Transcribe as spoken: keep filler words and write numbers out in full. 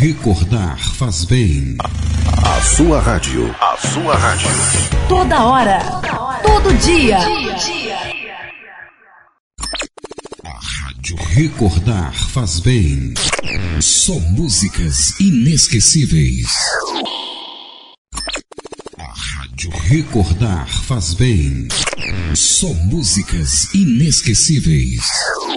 Recordar faz bem. A sua rádio. A sua rádio. Toda hora. Toda hora. Todo dia. Todo dia. A rádio Recordar faz bem. Só músicas inesquecíveis. A rádio Recordar faz bem. Só músicas inesquecíveis.